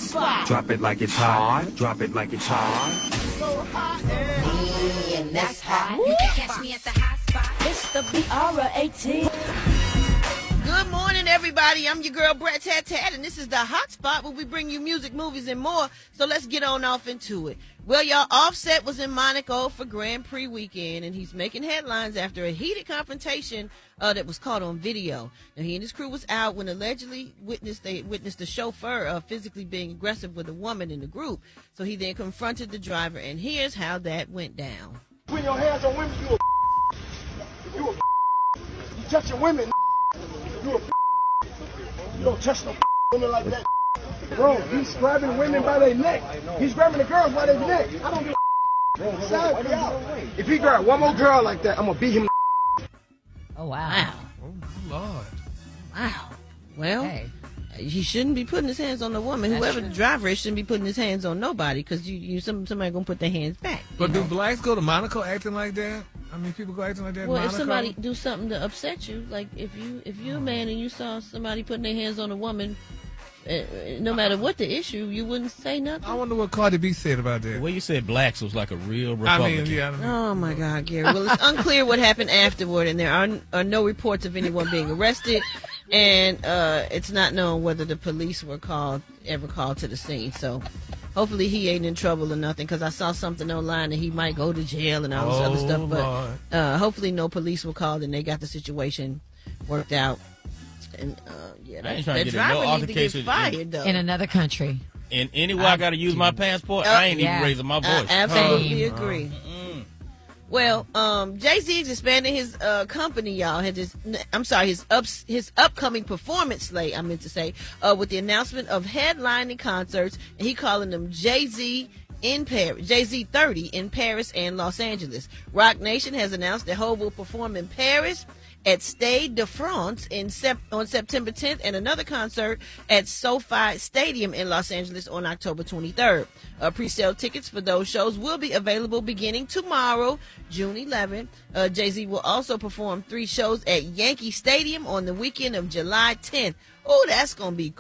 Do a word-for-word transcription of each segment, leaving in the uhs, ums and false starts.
spot. Drop it like it's hot. Drop it like it's hot. So hot and that's hot. You can catch me at the hot spot. It's the B R eighteen. Good morning, everybody. I'm your girl, Brett Tat Tat, and this is the Hot Spot where we bring you music, movies, and more. So let's get on off into it. Well, y'all, Offset was in Monaco for Grand Prix weekend, and he's making headlines after a heated confrontation uh, that was caught on video. Now, he and his crew was out when allegedly witnessed they witnessed the chauffeur uh, physically being aggressive with a woman in the group. So he then confronted the driver, and here's how that went down. Putting your hands on women, you a you a you touching women. You a you don't touch no women like that. Bro, he's grabbing women by their neck. He's grabbing the girls by their neck. I don't give a Shout me out. If he grab one more girl like that, I'm gonna beat him. Oh, wow. Wow. Oh, Lord. Wow. Well, Hey. he shouldn't be putting his hands on the woman. That's Whoever true. the driver is shouldn't be putting his hands on nobody because you, you some, somebody going to put their hands back. you But know? do blacks go to Monaco acting like that? I mean, people go acting like that in Well, if Monaco? somebody do something to upset you, like if you if you're a man and you saw somebody putting their hands on a woman, uh, uh, no matter what the issue, you wouldn't say nothing. I wonder what Cardi B said about The that. way you said blacks was like a real I Republican. mean, yeah. I don't know. Oh my God, Gary. Well, it's unclear what happened afterward, and there are, are no reports of anyone being arrested, and uh, it's not known whether the police were called ever called to the scene. So. Hopefully he ain't in trouble or nothing, because I saw something online that he might go to jail and all this other Oh, stuff. But Lord. uh, hopefully no police were called and they got the situation worked out. And uh, yeah, I that, ain't trying that to get in no driver need to get altercation in- fired though. In another country. And anywhere I, got to use my passport, I ain't yeah. even raising my I voice. absolutely Same. agree. Well, um, Jay-Z is expanding his uh, company, y'all. Had his, I'm sorry, his ups, his upcoming performance slate. I meant to say, uh, with the announcement of headlining concerts, and he calling them Jay-Z in Paris, Jay-Z thirty in Paris and Los Angeles. Rock Nation has announced that Hov will perform in Paris at Stade de France in sep- on September tenth, and another concert at SoFi Stadium in Los Angeles on October twenty-third. Uh, pre-sale tickets for those shows will be available beginning tomorrow, June eleventh. Uh, Jay-Z will also perform three shows at Yankee Stadium on the weekend of July tenth. Oh, that's going to be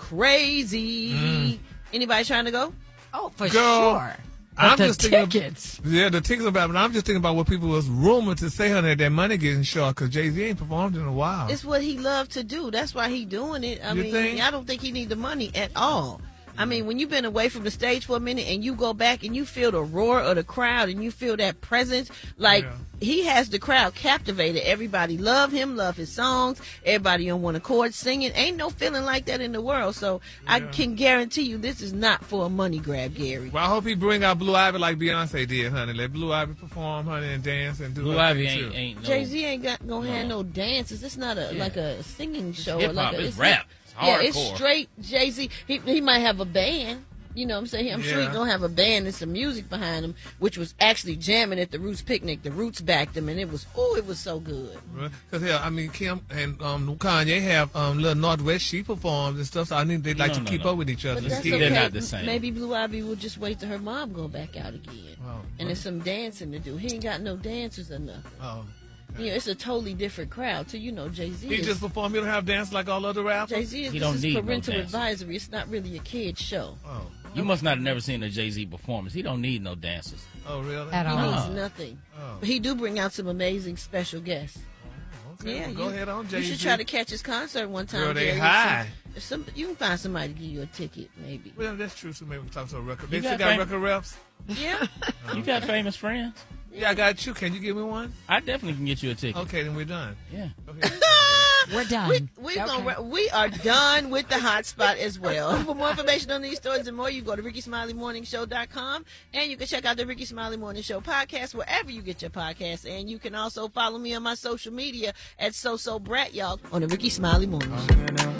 crazy. Anybody trying to go? Oh, for Girl, sure. I'm But the just thinking. tickets. Yeah, the tickets about, but I'm just thinking about what people was rumored to say, honey, that money getting short because Jay Z ain't performed in a while. It's what he loved to do. That's why he doing it. I You mean, think? I don't think he need the money at all. I mean, when you've been away from the stage for a minute and you go back and you feel the roar of the crowd and you feel that presence, like Yeah. he has the crowd captivated. Everybody love him, love his songs. Everybody on one accord singing. Ain't no feeling like that in the world. So I Yeah. can guarantee you this is not for a money grab, Gary. Well, I hope he bring out Blue Ivy like Beyonce did, honey. Let Blue Ivy perform, honey, and dance and do Blue her Ivy thing, ain't, too. ain't no Jay Z ain't got gonna have no dances. It's not a Yeah. like a singing show. or hip like hop. a, It's not- rap. It's yeah, hardcore. it's straight Jay Z. He he might have a band. You know what I'm saying? I'm sure Yeah. he's gonna have a band and some music behind him, which was actually jamming at the Roots picnic. The Roots backed him, and it was oh, it was so good. Because hell, I mean, Kim and um, Kanye have um, little Northwest. She performs and stuff. So I need they like No, to no, keep no. up with each other. But that's keep- okay. they're not the same. Maybe Blue Ivy will just wait till her mom go back out again, Oh, and there's some dancing to do. He ain't got no dancers or nothing. oh. You know, it's a totally different crowd. too. You know, Jay Z. He just perform. He don't have dance like all other rappers. Jay Z is He this don't is need no parental dancers. advisory. It's not really a kid's show. Oh, You must not have never seen a Jay Z performance. He don't need no dancers. oh, really? At He all. needs Oh. nothing. Oh. But he do bring out some amazing special guests. Okay, Yeah, well, go you, ahead on, Jay you Z. should try to catch his concert one time. Girl, they Gary. If high. some- If some, you can find somebody to give you a ticket, maybe. Well, that's true. So maybe we talk to a record. You They still got got fam- record reps. Yeah. You got famous friends? Yeah, I got you. Can you give me one? I definitely can get you a ticket. Okay, then we're done. Yeah. Okay. We're done. we, we, Okay. gonna, we are done with the hot spot as well. For more information on these stories and more, you go to ricky smiley morning show dot com, and you can check out the Ricky Smiley Morning Show podcast wherever you get your podcasts. And you can also follow me on my social media at So So Brat, y'all, on the Ricky Smiley Morning Show.